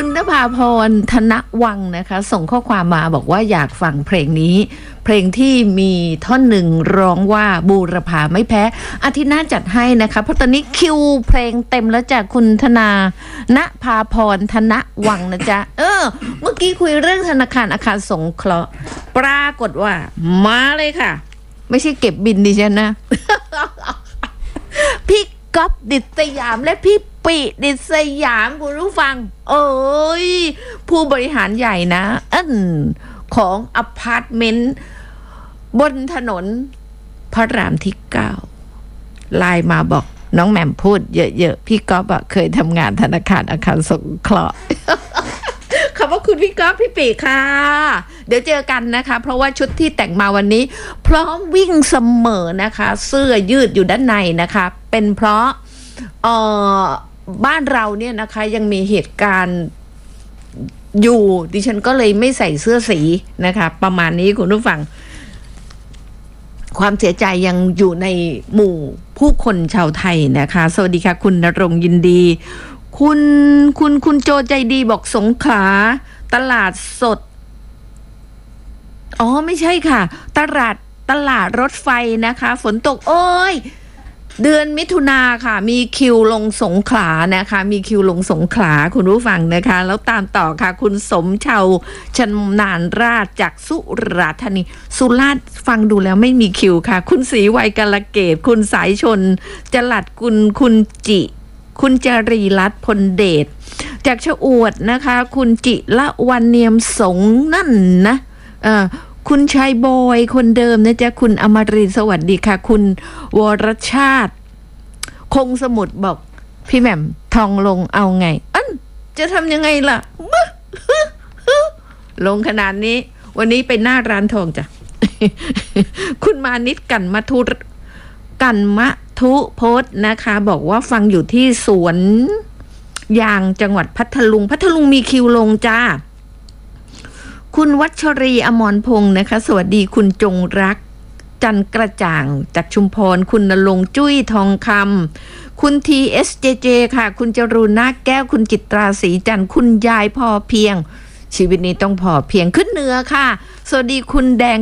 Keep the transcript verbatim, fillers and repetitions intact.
คุณนภาพรธนวังนะคะส่งข้อความมาบอกว่าอยากฟังเพลงนี้เพลงที่มีท่อนหนึ่งร้องว่าบูรพาไม่แพ้อาทิตย์หน้าจัดให้นะคะเพราะตอนนี้คิวเพลงเต็มแล้วจากคุณธนาณภาพรธนวังนะจ๊ะเออเมื่อกี้คุยเรื่องธนาคารอาคารสงเคราะห์ปรากฏว่ามาเลยค่ะไม่ใช่เก็บบินดิฉันนะ พี่ก๊อฟดิษสยามและพี่ปิดิษสยามคุณผู้ฟังเอ้ยผู้บริหารใหญ่นะอันของอพาร์ตเมนต์บนถนนพระรามที่เก้าไลน์มาบอกน้องแหม่มพูดเยอะๆพี่ก๊อฟอะเคยทำงานธนาคารอาคารสงเคราะห์ ขอบพระคุณพี่ก๊อฟพี่ปีค่ะเดี๋ยวเจอกันนะคะเพราะว่าชุดที่แต่งมาวันนี้พร้อมวิ่งเสมอนะคะเสื้อยืดอยู่ด้านในนะคะเป็นเพราะเอ่อบ้านเราเนี่ยนะคะยังมีเหตุการณ์อยู่ดิฉันก็เลยไม่ใส่เสื้อสีนะคะประมาณนี้คุณผู้ฟังความเสียใจยังอยู่ในหมู่ผู้คนชาวไทยนะคะสวัสดีค่ะคุณณรงค์ยินดีคุณคุณคุณโจใจดีบอกสงขลาตลาดสดอ๋อไม่ใช่ค่ะตลาดตลาดรถไฟนะคะฝนตกโอ้ยเดือนมิถุนาค่ะมีคิวลงสงขลานะคะมีคิวลงสงขลาคุณผู้ฟังนะคะแล้วตามต่อค่ะคุณสมเชาชำนาญราชจากสุราษฎร์ธานีสุราษฎร์ฟังดูแล้วไม่มีคิวค่ะคุณศรีวัยกาลเกตคุณสายชนจลัดกุลคุณจิคุณจรีรัตน์พลเดชจากชะอวดนะคะคุณจิละวันเนียมสงนั่นนะเอ่อคุณชายบอยคนเดิมนะจ๊ะคุณอมรินทร์สวัสดีค่ะคุณวรชาติคงสมุทรบอกพี่แหม่มทองลงเอาไงอันจะทำยังไงล่ะ ลงขนาดนี้วันนี้ไปหน้าร้านทองจ้ะ คุณมานิดกันมาทุกันมะทุโพสนะคะบอกว่าฟังอยู่ที่สวนยางจังหวัดพัทลุงพัทลุงมีคิวลงจ้าคุณวัชรีอมรพงศ์นะคะสวัสดีคุณจงรักจันกระจ่างจากชุมพรคุณณรงค์จุ้ยทองคำคุณ ที เอส เจ เจ ค่ะคุณจรูนนาแก้วคุณจิตราศรีจันทร์คุณยายพอเพียงชีวิตนี้ต้องพอเพียงขึ้นเหนือค่ะสวัสดีคุณแดง